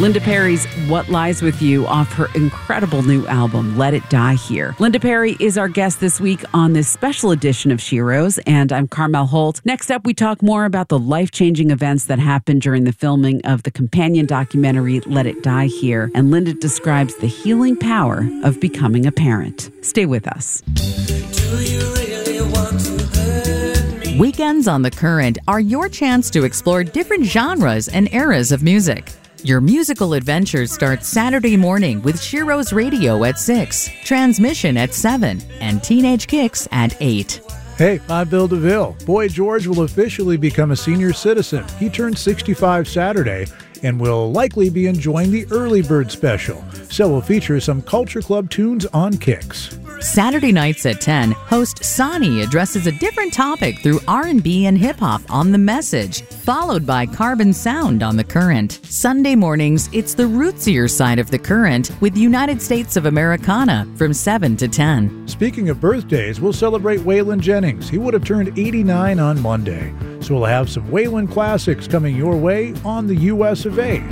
Linda Perry's What Lies With You off her incredible new album, Let It Die Here. Linda Perry is our guest this week on this special edition of Sheroes, and I'm Carmel Holt. Next up, we talk more about the life-changing events that happened during the filming of the companion documentary, Let It Die Here, and Linda describes the healing power of becoming a parent. Stay with us. Do you really want to hurt me? Weekends on The Current are your chance to explore different genres and eras of music. Your musical adventures start Saturday morning with Sheroes Radio at 6, Transmission at 7, and Teenage Kicks at 8. Hey, I'm Bill DeVille. Boy George will officially become a senior citizen. He turns 65 Saturday and will likely be enjoying the Early Bird Special. So we'll feature some Culture Club tunes on Kicks. Saturday nights at 10, host Sonny addresses a different topic through R&B and hip-hop on The Message, followed by Carbon Sound on The Current. Sunday mornings, it's the rootsier side of The Current with United States of Americana from 7 to 10. Speaking of birthdays, we'll celebrate Waylon Jennings. He would have turned 89 on Monday. So we'll have some Waylon classics coming your way on the US of A.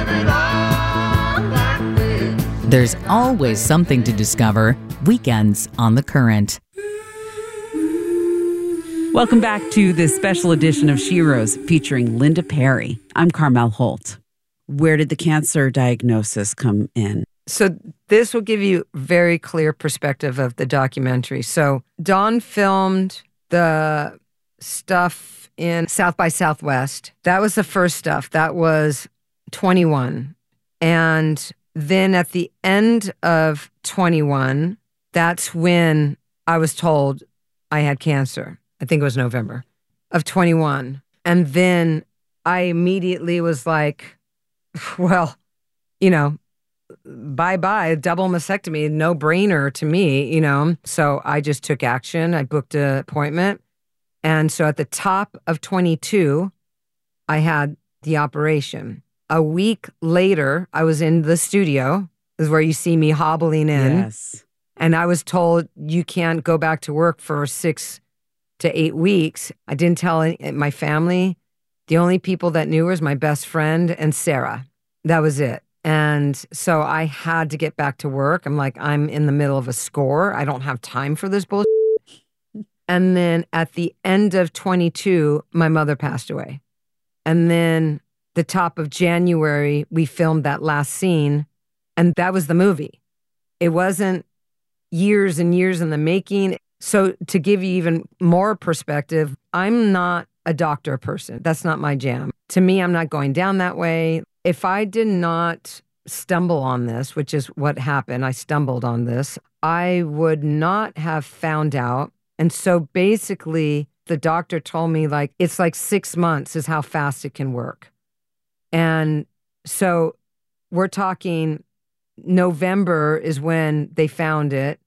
There's always something to discover. Weekends on The Current. Welcome back to this special edition of Sheroes featuring Linda Perry. I'm Carmel Holt. Where did the cancer diagnosis come in? So this will give you very clear perspective of the documentary. So Dawn filmed the stuff in South by Southwest. That was the first stuff. That was 21. And then at the end of 21, that's when I was told I had cancer. I think it was November of 21. And then I immediately was like, well, you know, bye-bye, double mastectomy, no brainer to me, you know. So I just took action. I booked an appointment. And so at the top of 22, I had the operation. A week later, I was in the studio. This is where you see me hobbling in. Yes. And I was told, you can't go back to work for 6 to 8 weeks. I didn't tell my family. The only people that knew was my best friend and Sarah. That was it. And so I had to get back to work. I'm like, I'm in the middle of a score. I don't have time for this bullshit. And then at the end of 22, my mother passed away. And then the top of January, we filmed that last scene. And that was the movie. It wasn't years and years in the making. So to give you even more perspective, I'm not a doctor person. That's not my jam. To me, I'm not going down that way. If I did not stumble on this, which is what happened, I stumbled on this, I would not have found out. And so basically, the doctor told me, like, it's like 6 months is how fast it can work. And so we're talking November is when they found it.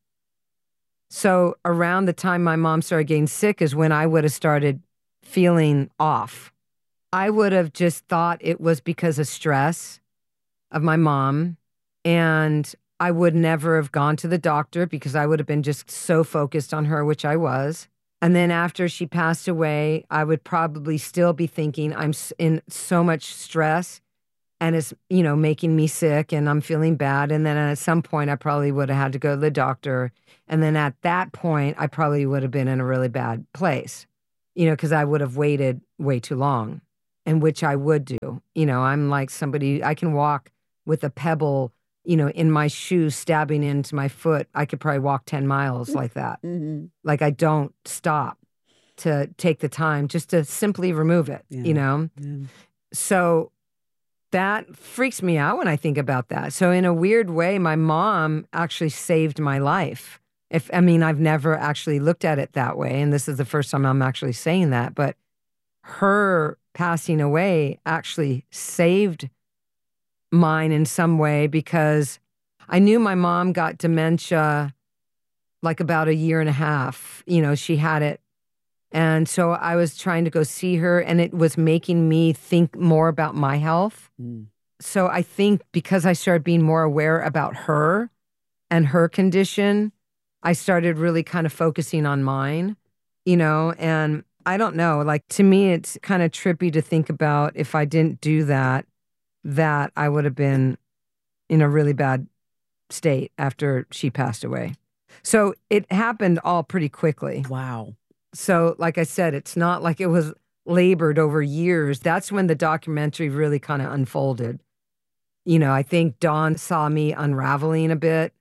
So around the time my mom started getting sick is when I would have started feeling off. I would have just thought it was because of stress of my mom. And I would never have gone to the doctor because I would have been just so focused on her, which I was. And then after she passed away, I would probably still be thinking I'm in so much stress and it's, you know, making me sick and I'm feeling bad. And then at some point, I probably would have had to go to the doctor. And then at that point, I probably would have been in a really bad place, you know, because I would have waited way too long, and which I would do. You know, I'm like somebody, I can walk with a pebble, you know, in my shoe stabbing into my foot. I could probably walk 10 miles like that. Mm-hmm. Like I don't stop to take the time just to simply remove it, you know? Yeah. So that freaks me out when I think about that. So in a weird way, my mom actually saved my life. I've never actually looked at it that way. And this is the first time I'm actually saying that, but her passing away actually saved mine in some way, because I knew my mom got dementia like about a year and a half. You know, she had it. And so I was trying to go see her, and it was making me think more about my health. Mm. So I think because I started being more aware about her and her condition, I started really kind of focusing on mine, you know, and I don't know, like to me, it's kind of trippy to think about if I didn't do that, that I would have been in a really bad state after she passed away. So it happened all pretty quickly. Wow. So, like I said, it's not like it was labored over years. That's when the documentary really kind of unfolded. I think Dawn saw me unraveling a bit,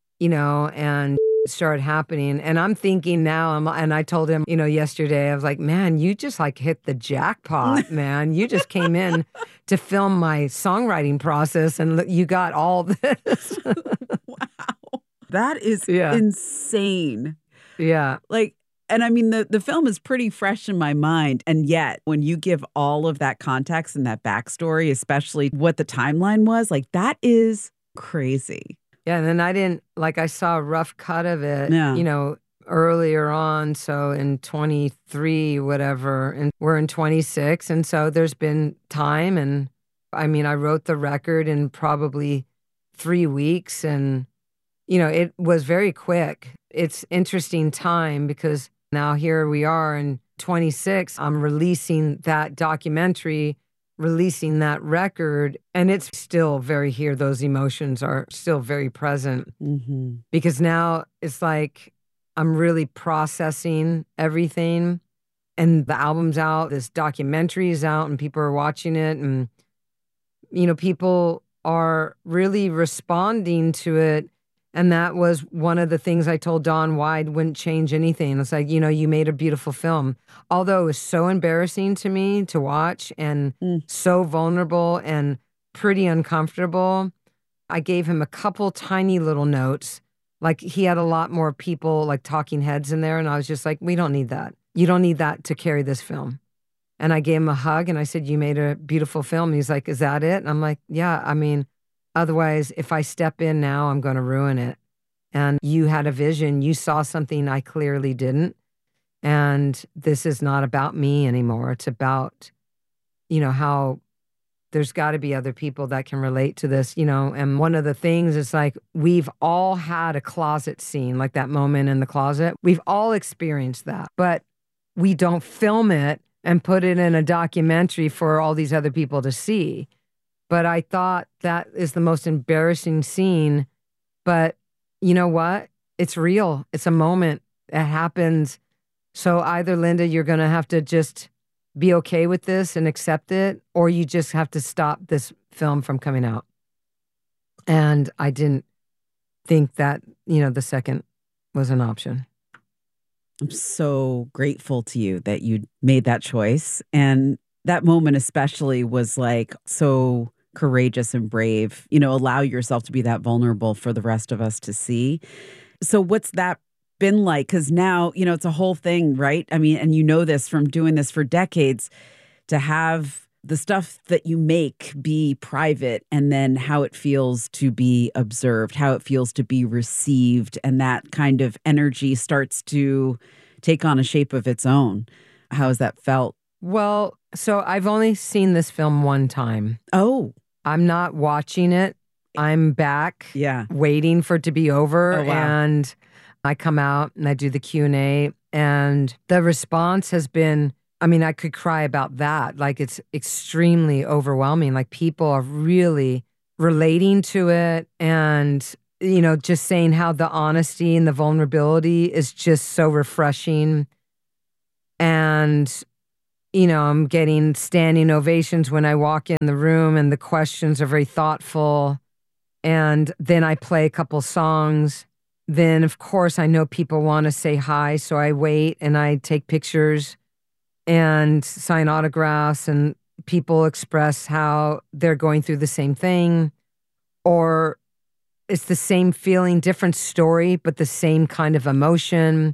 and it started happening. And I'm thinking now, and I told him, yesterday, I was like, man, you just like hit the jackpot, man. You just came in to film my songwriting process and you got all this. Wow. That is Yeah. insane. Yeah. And I mean, the film is pretty fresh in my mind. And yet, when you give all of that context and that backstory, especially what the timeline was, that is crazy. Yeah. And then I saw a rough cut of it, Yeah. earlier on. So in 23, whatever, and we're in 26. And so there's been time. And I mean, I wrote the record in probably 3 weeks. And, it was very quick. It's interesting time because now here we are in 26. I'm releasing that documentary, releasing that record, and it's still very here. Those emotions are still very present because now it's like I'm really processing everything, and the album's out, this documentary is out, and people are watching it, and people are really responding to it. And that was one of the things I told Dawn why I wouldn't change anything. It's like, you made a beautiful film. Although it was so embarrassing to me to watch and so vulnerable and pretty uncomfortable, I gave him a couple tiny little notes. Like he had a lot more people, like talking heads in there. And I was just like, we don't need that. You don't need that to carry this film. And I gave him a hug and I said, you made a beautiful film. And he's like, is that it? And I'm like, yeah, I mean, otherwise, if I step in now, I'm going to ruin it. And you had a vision. You saw something I clearly didn't. And this is not about me anymore. It's about, how there's got to be other people that can relate to this, And one of the things is like, we've all had a closet scene, like that moment in the closet. We've all experienced that. But we don't film it and put it in a documentary for all these other people to see. But I thought that is the most embarrassing scene. But you know what? It's real. It's a moment that happens. So either, Linda, you're going to have to just be okay with this and accept it, or you just have to stop this film from coming out. And I didn't think that, the second was an option. I'm so grateful to you that you made that choice. And that moment especially was so courageous and brave, allow yourself to be that vulnerable for the rest of us to see. So what's that been like? Because now, it's a whole thing, right? I mean, and this from doing this for decades, to have the stuff that you make be private and then how it feels to be observed, how it feels to be received. And that kind of energy starts to take on a shape of its own. How has that felt? Well, so I've only seen this film one time. Oh, I'm not watching it. I'm back waiting for it to be over. Oh, wow. And I come out and I do the Q&A. And the response has been, I mean, I could cry about that. It's extremely overwhelming. People are really relating to it. And, just saying how the honesty and the vulnerability is just so refreshing. And I'm getting standing ovations when I walk in the room, and the questions are very thoughtful. And then I play a couple songs. Then, of course, I know people want to say hi, so I wait and I take pictures and sign autographs, and people express how they're going through the same thing, or it's the same feeling, different story, but the same kind of emotion.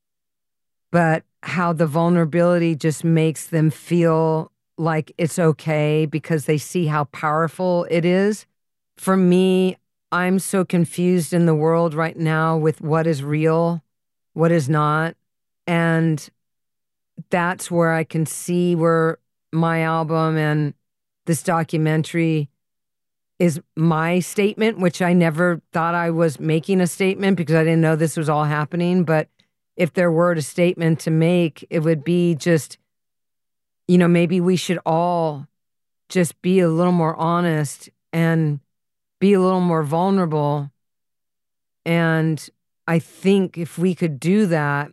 But how the vulnerability just makes them feel like it's okay because they see how powerful it is. For me, I'm so confused in the world right now with what is real, what is not. And that's where I can see where my album and this documentary is my statement, which I never thought I was making a statement because I didn't know this was all happening. But if there were a statement to make, it would be just, maybe we should all just be a little more honest and be a little more vulnerable. And I think if we could do that,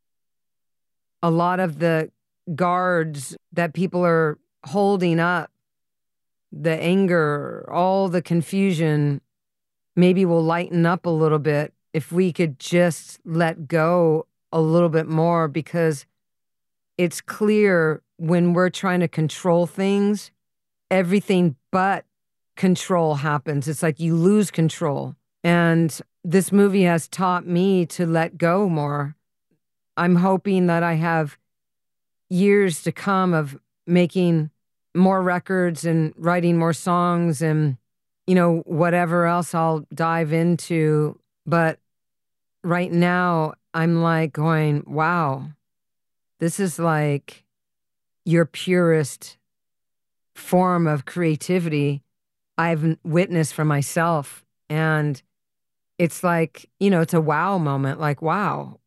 a lot of the guards that people are holding up, the anger, all the confusion, maybe will lighten up a little bit if we could just let go a little bit more, because it's clear when we're trying to control things, everything but control happens. It's like you lose control. And this movie has taught me to let go more. I'm hoping that I have years to come of making more records and writing more songs and, whatever else I'll dive into. But right now, I'm like going, wow, this is like your purest form of creativity I've witnessed for myself. And it's like, it's a wow moment, like, wow,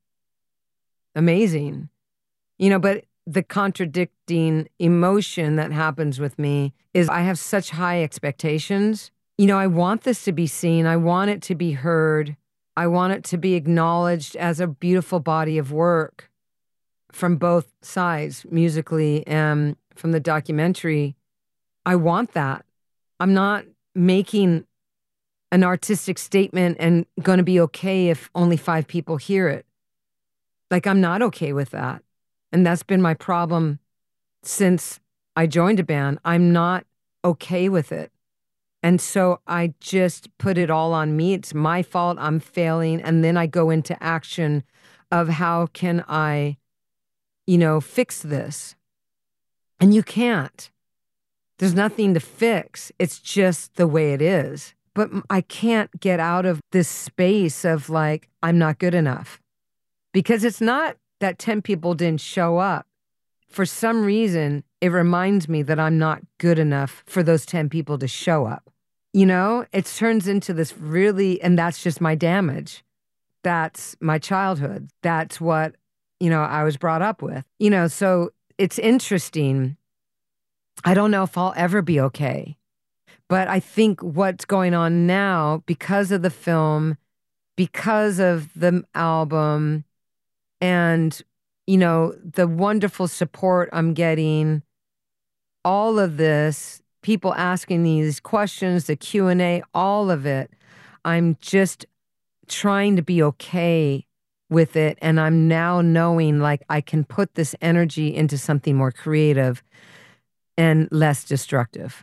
amazing. But the contradicting emotion that happens with me is I have such high expectations. I want this to be seen. I want it to be heard. I want it to be acknowledged as a beautiful body of work from both sides, musically and from the documentary. I want that. I'm not making an artistic statement and going to be okay if only 5 people hear it. Like, I'm not okay with that. And that's been my problem since I joined a band. I'm not okay with it. And so I just put it all on me. It's my fault. I'm failing. And then I go into action of how can I, fix this? And you can't. There's nothing to fix. It's just the way it is. But I can't get out of this space of like, I'm not good enough. Because it's not that 10 people didn't show up. For some reason, it reminds me that I'm not good enough for those 10 people to show up. It turns into this really, and that's just my damage. That's my childhood. That's what, I was brought up with. So it's interesting. I don't know if I'll ever be okay. But I think what's going on now, because of the film, because of the album, and, the wonderful support I'm getting, all of this, people asking these questions, the Q&A, all of it, I'm just trying to be okay with it. And I'm now knowing like I can put this energy into something more creative and less destructive.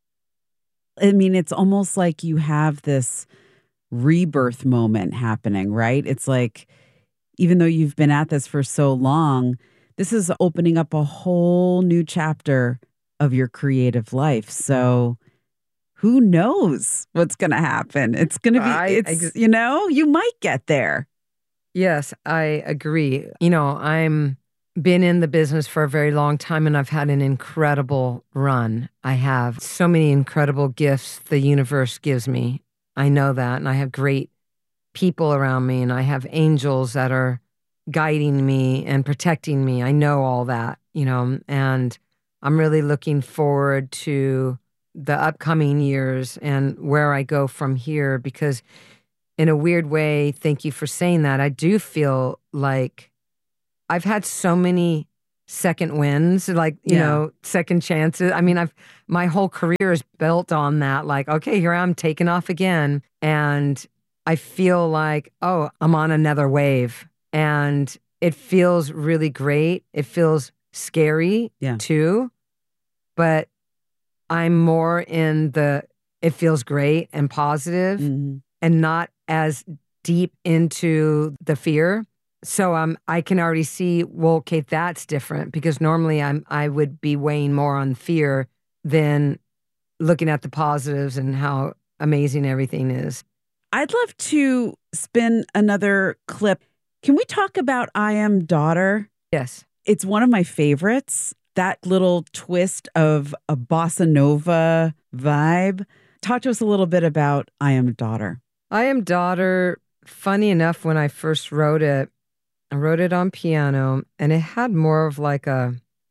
I mean, it's almost like you have this rebirth moment happening, right? It's like, even though you've been at this for so long, this is opening up a whole new chapter of your creative life. So who knows what's going to happen? It's going to be, you might get there. Yes, I agree. I'm been in the business for a very long time and I've had an incredible run. I have so many incredible gifts the universe gives me. I know that. And I have great people around me and I have angels that are guiding me and protecting me. I know all that, and I'm really looking forward to the upcoming years and where I go from here, because in a weird way, thank you for saying that, I do feel like I've had so many second wins, like, second chances. I mean, my whole career is built on that. Like, okay, here I'm taking off again. And I feel like, oh, I'm on another wave. And it feels really great. It feels scary too. But I'm more in it feels great and positive, and not as deep into the fear. So I can already see, well, okay, that's different, because normally I would be weighing more on fear than looking at the positives and how amazing everything is. I'd love to spin another clip. Can we talk about I Am Daughter? Yes. It's one of my favorites. That little twist of a bossa nova vibe. Talk to us a little bit about I Am Daughter. I Am Daughter, funny enough, when I first wrote it, I wrote it on piano, and it had more of like a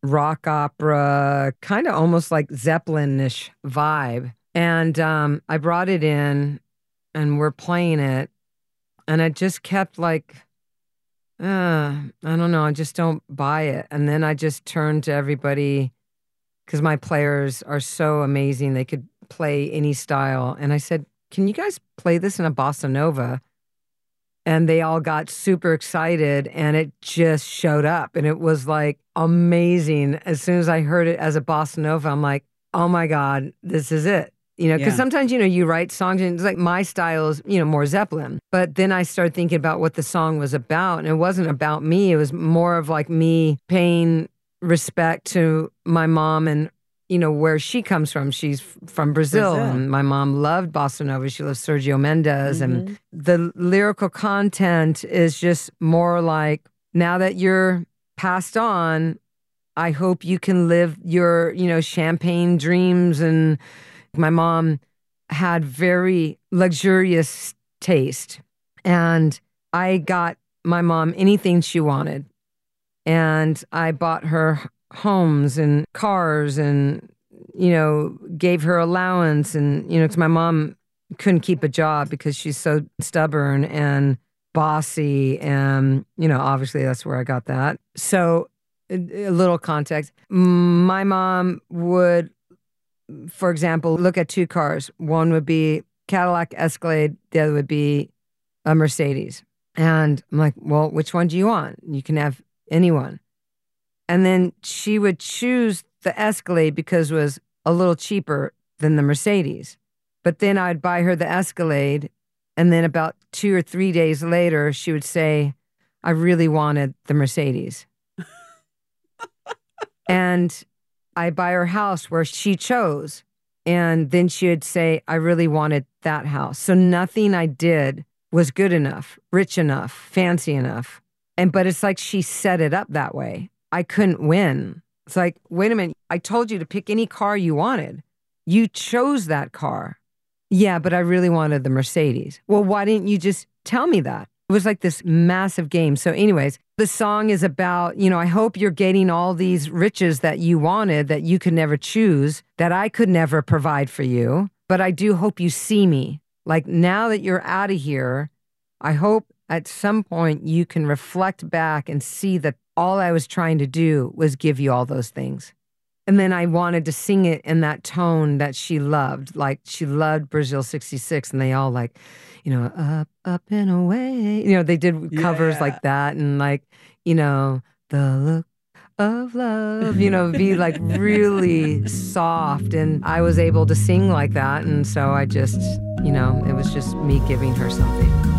rock opera, kind of almost like Zeppelin-ish vibe. And I brought it in and we're playing it. And I just kept like, I don't know, I just don't buy it. And then I just turned to everybody because my players are so amazing. They could play any style. And I said, can you guys play this in a bossa nova? And they all got super excited and it just showed up. And it was like amazing. As soon as I heard it as a bossa nova, I'm like, oh my God, this is it. You know, because sometimes, you know, you write songs and it's like my style is, you know, more Zeppelin. But then I started thinking about what the song was about. And it wasn't about me. It was more of like me paying respect to my mom and, you know, where she comes from. She's from Brazil. And my mom loved bossa nova. She loved Sergio Mendes. And the lyrical content is just more like, now that you're passed on, I hope you can live your, you know, champagne dreams. And my mom had very luxurious taste. And I got my mom anything she wanted. And I bought her homes and cars and, you know, gave her allowance. And, you know, because my mom couldn't keep a job because she's so stubborn and bossy. And, you know, obviously that's where I got that. So a little context. My mom would, for example, look at two cars. One would be Cadillac Escalade. The other would be a Mercedes. And I'm like, well, which one do you want? You can have anyone. And then she would choose the Escalade because it was a little cheaper than the Mercedes. But then I'd buy her the Escalade. And then about 2 or 3 days later, she would say, I really wanted the Mercedes. And I buy her house where she chose. And then she would say, I really wanted that house. So nothing I did was good enough, rich enough, fancy enough. But it's like she set it up that way. I couldn't win. It's like, wait a minute. I told you to pick any car you wanted. You chose that car. Yeah, but I really wanted the Mercedes. Well, why didn't you just tell me that? It was like this massive game. So anyways, the song is about, you know, I hope you're getting all these riches that you wanted, that you could never choose, that I could never provide for you. But I do hope you see me. Like now that you're out of here, I hope at some point you can reflect back and see that all I was trying to do was give you all those things. And then I wanted to sing it in that tone that she loved. Like she loved Brazil 66 and they all like, you know, up, up and away. You know, they did covers like that and like, you know, the look of love, you know, be like really soft. And I was able to sing like that. And so I just, you know, it was just me giving her something.